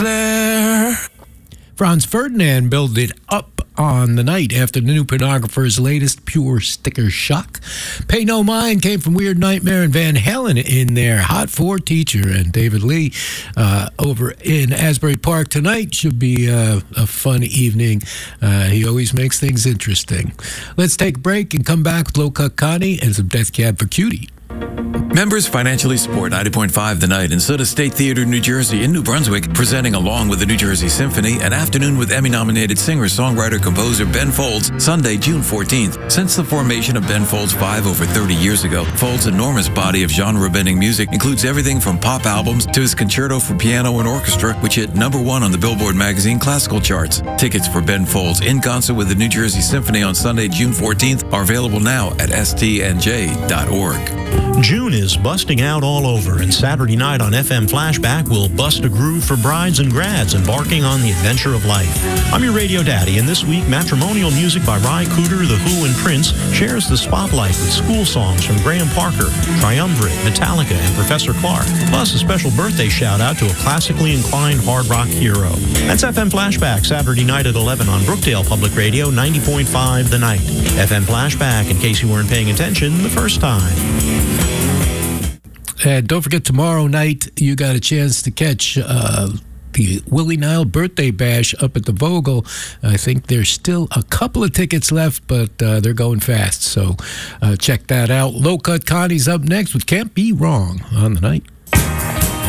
there. Franz Ferdinand built it up on the night after the New Pornographer's latest Pure Sticker Shock. Pay No Mind came from Weird Nightmare and Van Halen in there. Hot 4 Teacher and David Lee over in Asbury Park tonight should be a fun evening. He always makes things interesting. Let's take a break and come back with Low Cut Connie and some Death Cab for Cutie. Members financially support 90.5 The Night and Soda State Theater, New Jersey in New Brunswick, presenting along with the New Jersey Symphony an afternoon with Emmy-nominated singer-songwriter-composer Ben Folds, Sunday, June 14th. Since the formation of Ben Folds 5 over 30 years ago, Folds' enormous body of genre-bending music includes everything from pop albums to his concerto for piano and orchestra, which hit #1 on the Billboard magazine classical charts. Tickets for Ben Folds in concert with the New Jersey Symphony on Sunday, June 14th are available now at stnj.org. June is busting out all over, and Saturday night on FM Flashback will bust a groove for brides and grads embarking on the adventure of life. I'm your radio daddy, and this week, matrimonial music by Ry Cooder, The Who, and Prince shares the spotlight with school songs from Graham Parker, Triumvirate, Metallica, and Professor Clark, plus a special birthday shout-out to a classically inclined hard rock hero. That's FM Flashback, Saturday night at 11 on Brookdale Public Radio, 90.5 The Night. FM Flashback, in case you weren't paying attention the first time. And don't forget, tomorrow night, you got a chance to catch the Willie Nile Birthday Bash up at the Vogel. I think there's still a couple of tickets left, but they're going fast. So check that out. Low Cut Connie's up next with Can't Be Wrong on the night.